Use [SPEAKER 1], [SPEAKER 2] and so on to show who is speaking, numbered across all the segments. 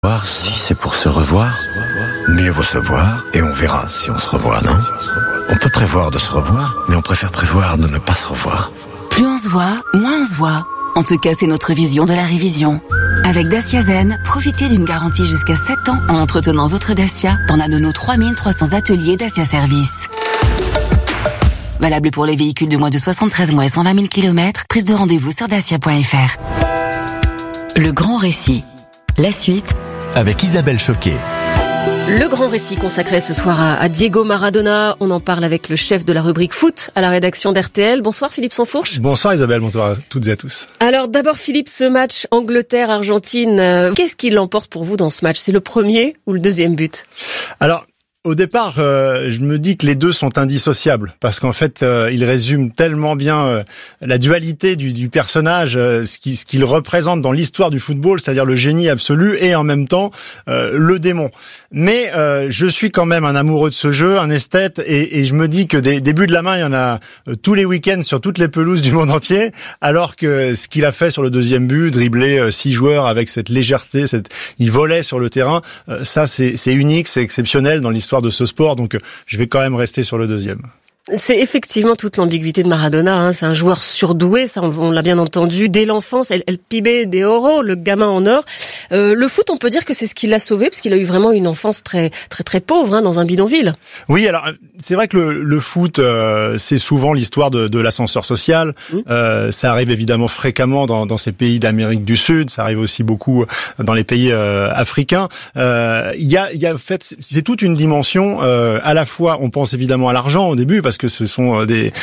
[SPEAKER 1] Voir si c'est pour se revoir, mieux vaut se voir et on verra si on se revoit, non? On peut prévoir de se revoir, mais on préfère prévoir de ne pas se revoir.
[SPEAKER 2] Plus on se voit, moins on se voit. En tout cas, c'est notre vision de la révision. Avec Dacia Zen, profitez d'une garantie jusqu'à 7 ans en entretenant votre Dacia dans l'un de nos 3300 ateliers Dacia Service. Valable pour les véhicules de moins de 73 mois et 120 000 km, prise de rendez-vous sur dacia.fr. Le grand récit. La suite
[SPEAKER 3] avec Isabelle Choquet.
[SPEAKER 4] Le grand récit consacré ce soir à Diego Maradona. On en parle avec le chef de la rubrique foot à la rédaction d'RTL. Bonsoir Philippe Sansfourche.
[SPEAKER 5] Bonsoir Isabelle, bonsoir à toutes et à tous.
[SPEAKER 4] Alors d'abord Philippe, ce match Angleterre-Argentine, qu'est-ce qui l'emporte pour vous dans ce match? C'est le premier ou le deuxième but?
[SPEAKER 5] Alors, au départ, je me dis que les deux sont indissociables parce qu'en fait, ils résument tellement bien la dualité du personnage, ce qu'il représente dans l'histoire du football, c'est-à-dire le génie absolu et en même temps le démon. Mais je suis quand même un amoureux de ce jeu, un esthète, et je me dis que des buts de la main, il y en a tous les week-ends sur toutes les pelouses du monde entier, alors que ce qu'il a fait sur le deuxième but, dribbler 6 joueurs avec cette légèreté, il volait sur le terrain, ça c'est unique, c'est exceptionnel dans l'histoire de ce sport, donc je vais quand même rester sur le deuxième.
[SPEAKER 4] C'est effectivement toute l'ambiguïté de Maradona, hein. C'est un joueur surdoué, ça on l'a bien entendu, dès l'enfance, El pibe de oro, le gamin en or. Le foot, on peut dire que c'est ce qui l'a sauvé, parce qu'il a eu vraiment une enfance très très très pauvre, hein, dans un bidonville. Oui,
[SPEAKER 5] alors c'est vrai que le foot, c'est souvent l'histoire de l'ascenseur social. Ça arrive évidemment fréquemment dans ces pays d'Amérique du Sud, ça arrive aussi beaucoup dans les pays africains. Il y a en fait, c'est toute une dimension. À la fois, on pense évidemment à l'argent au début, parce que ce sont des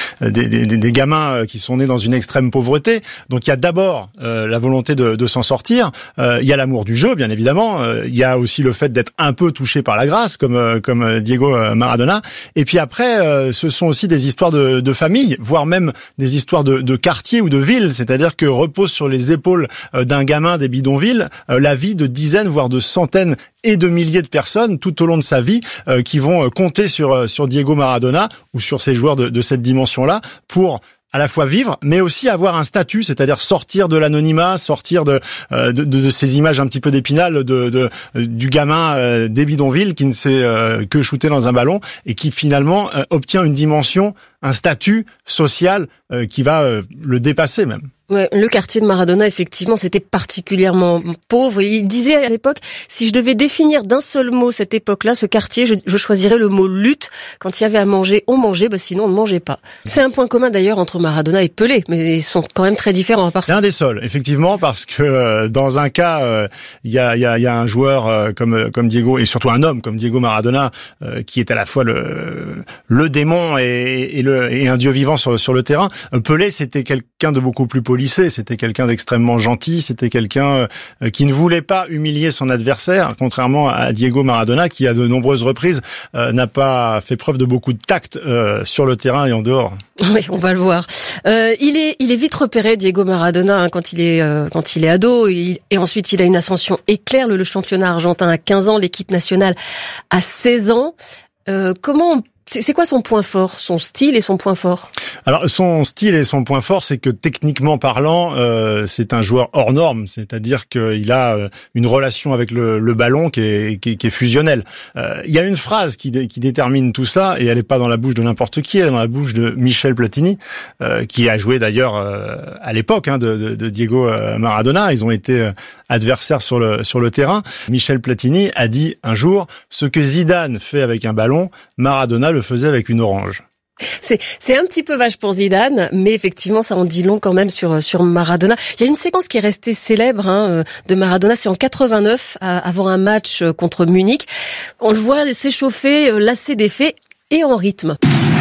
[SPEAKER 5] gamins qui sont nés dans une extrême pauvreté. Donc il y a d'abord la volonté de s'en sortir. Il y a l'amour du jeu, bien évidemment. Il y a aussi le fait d'être un peu touché par la grâce, comme Diego Maradona. Et puis après, ce sont aussi des histoires de famille, voire même des histoires de quartier ou de ville. C'est-à-dire que repose sur les épaules d'un gamin des bidonvilles la vie de dizaines, voire de centaines et de milliers de personnes tout au long de sa vie qui vont compter sur Diego Maradona ou sur ces joueurs de cette dimension-là pour à la fois vivre, mais aussi avoir un statut, c'est-à-dire sortir de l'anonymat, sortir de ces images un petit peu d'Épinal du gamin des bidonvilles qui ne sait que shooter dans un ballon et qui finalement obtient une dimension, un statut social qui va le dépasser même.
[SPEAKER 4] Ouais, le quartier de Maradona, effectivement, c'était particulièrement pauvre. Il disait à l'époque, si je devais définir d'un seul mot cette époque-là, ce quartier, je choisirais le mot lutte. Quand il y avait à manger, on mangeait, sinon on ne mangeait pas. C'est un point commun d'ailleurs entre Maradona et Pelé, mais ils sont quand même très différents à part ça.
[SPEAKER 5] C'est un des seuls, effectivement, parce que dans un cas, il y a un joueur comme Diego, et surtout un homme comme Diego Maradona, qui est à la fois le démon et un dieu vivant sur le terrain. Pelé, c'était quelqu'un de beaucoup plus poli. C'était quelqu'un d'extrêmement gentil, c'était quelqu'un qui ne voulait pas humilier son adversaire, contrairement à Diego Maradona qui à de nombreuses reprises n'a pas fait preuve de beaucoup de tact sur le terrain et en dehors.
[SPEAKER 4] Oui, on va le voir. Il est vite repéré, Diego Maradona, hein, quand il est ado, et ensuite il a une ascension éclair, le championnat argentin à 15 ans, l'équipe nationale à 16 ans. C'est quoi son point fort, son style et son point fort?
[SPEAKER 5] Alors son style et son point fort, c'est que techniquement parlant, c'est un joueur hors norme, c'est-à-dire qu'il a une relation avec le ballon qui est fusionnelle. Il y a une phrase qui détermine tout ça, et elle n'est pas dans la bouche de n'importe qui, elle est dans la bouche de Michel Platini, qui a joué d'ailleurs à l'époque de Diego Maradona. Ils ont été adversaires sur le terrain. Michel Platini a dit un jour: ce que Zidane fait avec un ballon, Maradona le faisait avec une orange.
[SPEAKER 4] C'est un petit peu vache pour Zidane, mais effectivement, ça en dit long quand même sur Maradona. Il y a une séquence qui est restée célèbre de Maradona, c'est en 89, avant un match contre Munich. On le voit s'échauffer, lassé des faits et en rythme.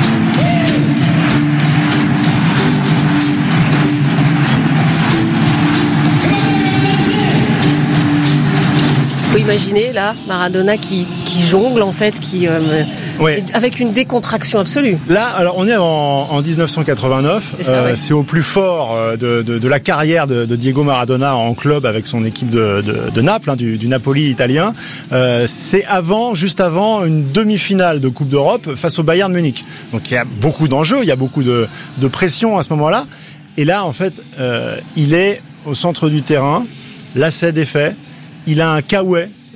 [SPEAKER 4] Faut imaginer là Maradona qui jongle en fait,
[SPEAKER 5] Ouais.
[SPEAKER 4] Avec une décontraction absolue.
[SPEAKER 5] Là, alors on est en 1989, c'est au plus fort de la carrière de Diego Maradona en club avec son équipe de Naples, du Napoli italien. C'est juste avant une demi-finale de Coupe d'Europe face au Bayern Munich. Donc il y a beaucoup d'enjeux, il y a beaucoup de pression à ce moment-là. Et là, en fait, il est au centre du terrain, l'asset est fait. Il a un caouet